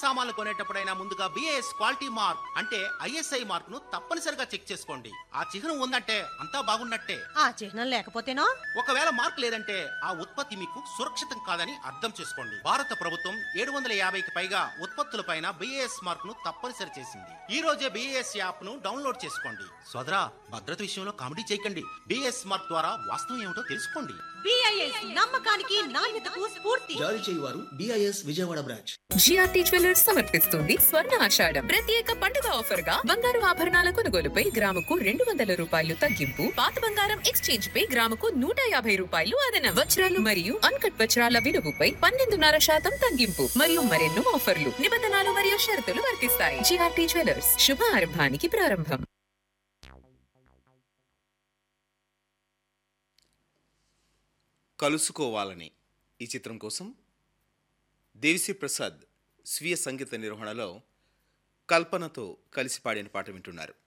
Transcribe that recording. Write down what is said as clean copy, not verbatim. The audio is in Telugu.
సామాన్లు కొనేటప్పుడైనా ముందుగా బిఏఎస్ క్వాలిటీ మార్క్ అంటే ఐఎస్ఐ మార్క్ ను తప్పనిసరిగా చెక్ చేసుకోండి. ఆ చిహ్నం ఉందంటే అంతా బాగున్నట్టే. ఆ చిహ్నం లేకపోతేనో? ఒకవేళ మార్క్ లేదంటే ఆ ఉత్పత్తి మీకు సురక్షితం కాదని అర్థం చేసుకోండి. భారత ప్రభుత్వం 750కి పైగా ఉత్పత్తులపైన బిఏఎస్ మార్క్ ను తప్పనిసరి చేసింది. ఈ రోజే బిఏఎస్ యాప్ ను డౌన్లోడ్ చేసుకోండి. సోదరా, భద్రత విషయంలో కామెడీ చేయకండి. బిఏఎస్ మార్క్ ద్వారా వాస్తవం ఏమిటో తెలుసుకోండి. బిఐఎస్ నమ్మకానికి నాణ్యతకు స్ఫూర్తి. జారీ చేయువారు BIS Vijayawada branch. GRT jewellers సమర్పిస్తుంది స్వర్ణ ఆషాఢం ప్రత్యేక పండుగ ఆఫర్ గా బంగారు ఆభరణాల కొనుగోలుపై గ్రాముకు 200 రూపాయలు తగ్గింపు, పాత బంగారం ఎక్స్చేంజ్ పై గ్రాముకు 150 రూపాయలు అదనం, వజ్రాలు మరియు అన్కట్ వజ్రాల విలువపై 12.5% తగ్గింపు మరియు మరెన్నో ఆఫర్లు, నిబంధనలు మరియు షరతులు వర్తిస్తాయి. జిఆర్టీ జ్యువెలర్స్, శుభారంభానికి ప్రారంభం. కలుసుకోవాలని ఈ చిత్రం కోసం దేవిశ్రీ ప్రసాద్ స్వీయ సంగీత నిర్వహణలో కల్పనతో కలిసి పాడిన పాట వింటున్నారు.